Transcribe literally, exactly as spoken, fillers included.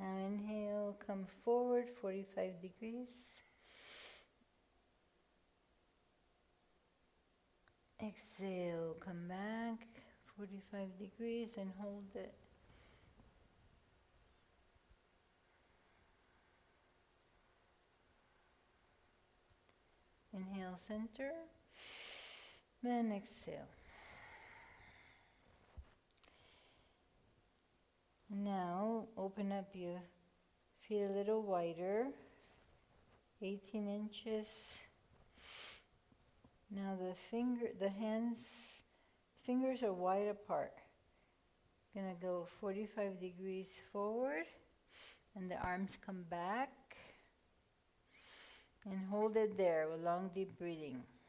Now inhale, come forward forty-five degrees. Exhale, come back forty-five degrees and hold it. Inhale, center, then exhale. Now open up your feet a little wider, eighteen inches. Now the finger, the hands, fingers are wide apart. Gonna go forty-five degrees forward, and the arms come back. And hold it there with long deep breathing.